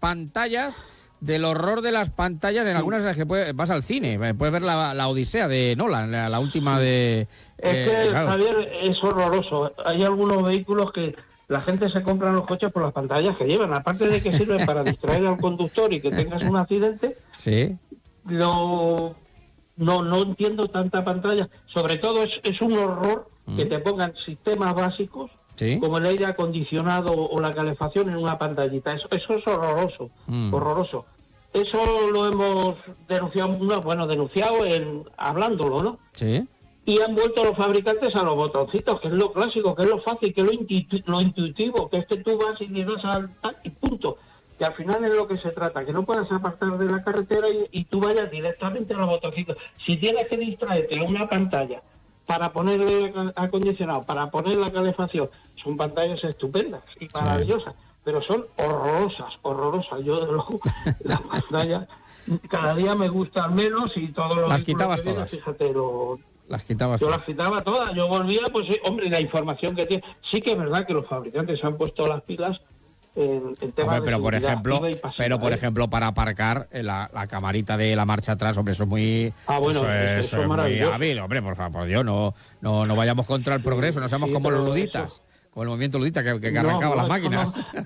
pantallas, del horror de las pantallas en algunas de las que vas al cine. Puedes ver la Odisea de Nolan, la última de... Es que, claro. Javier, es horroroso. Hay algunos vehículos que la gente se compra los coches por las pantallas que llevan. Aparte de que sirven para distraer al conductor y que tengas un accidente, sí. No entiendo tanta pantalla. Sobre todo es un horror que te pongan sistemas básicos, ¿sí?, como el aire acondicionado o la calefacción en una pantallita. Eso es horroroso, horroroso. Eso lo hemos denunciado hablándolo, ¿no? Sí. Y han vuelto los fabricantes a los botoncitos, que es lo clásico, que es lo fácil, que es lo intuitivo, que es que tú vas y le das al y punto. Que al final es lo que se trata, que no puedas apartar de la carretera y tú vayas directamente a los botoncitos. Si tienes que distraerte en una pantalla para poner el acondicionado, para poner la calefacción, son pantallas estupendas y maravillosas, pero son horrorosas. Yo, de luego, las pantallas cada día me gustan menos y todos los... Las quitabas todas. Fíjate, las quitabas yo todas. las quitaba todas. Yo volvía, pues hombre, la información que tiene. Sí que es verdad que los fabricantes se han puesto las pilas en temas de pero por ejemplo, pasiva, ejemplo, para aparcar la camarita de la marcha atrás, hombre, eso es muy... eso es muy hábil, hombre, por favor, Dios, no vayamos contra el progreso, no seamos como los luditas, como el movimiento ludita que arrancaba las máquinas.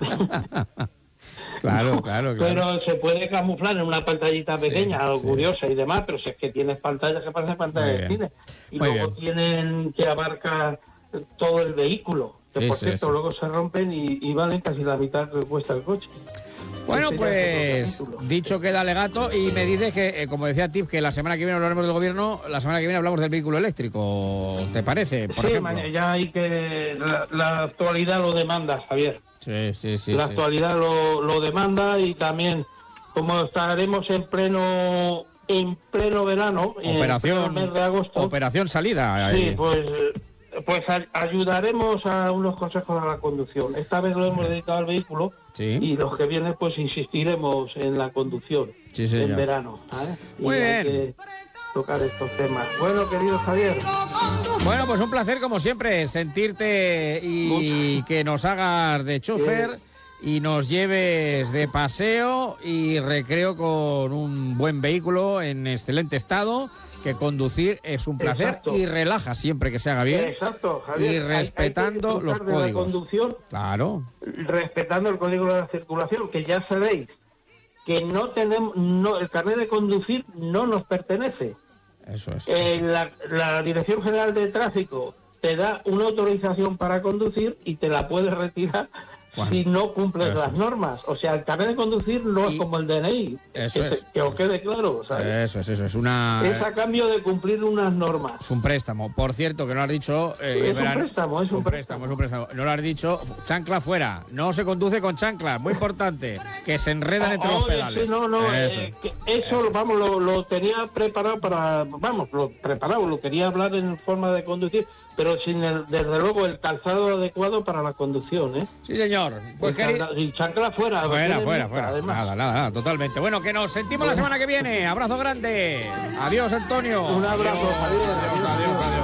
Claro. Pero se puede camuflar en una pantallita pequeña, curiosa y demás, pero si es que tienes pantallas que parecen pantallas de cine. Y luego tienen que abarcar todo el vehículo, que por cierto luego se rompen y valen casi la mitad que cuesta el coche. Bueno, pues dicho queda alegato, y me dices que, como decía Tip, que la semana que viene hablaremos del gobierno, la semana que viene hablamos del vehículo eléctrico, ¿te parece? Por ejemplo. Ya hay que... La actualidad lo demanda, Javier. Sí. La actualidad lo demanda, y también, como estaremos en pleno verano, operación, en el mes de agosto, operación salida. Sí, pues ayudaremos a unos consejos a la conducción. Esta vez lo hemos dedicado al vehículo, y los que vienen pues insistiremos en la conducción en verano. Muy bien. Hay que tocar estos temas. Bueno, querido Javier. Bueno, pues un placer como siempre sentirte y que nos hagas de chofer y nos lleves de paseo y recreo con un buen vehículo en excelente estado, que conducir es un placer y relaja siempre que se haga bien. Exacto, Javier. Y respetando los códigos. De la conducción, respetando el código de la circulación, que ya sabéis que el carnet de conducir no nos pertenece. Eso es. La Dirección General de Tráfico te da una autorización para conducir y te la puedes retirar si no cumples las normas. O sea, el carnet de conducir no es como el DNI. Que os quede claro. ¿Sabes? Eso es. Es a cambio de cumplir unas normas. Es un préstamo. Por cierto, que no lo has dicho... es un préstamo. No lo has dicho. Chancla fuera. No se conduce con chancla. Muy importante. Que se enredan entre los pedales. Eso, lo tenía preparado lo quería hablar en forma de conducir, pero sin desde luego el calzado adecuado para la conducción, Sí, señor. Pues y chancla fuera. Fuera. Nada, totalmente. Bueno, que nos sentimos la semana que viene. Abrazo grande. Adiós, Antonio. Un abrazo, Javier. Adiós.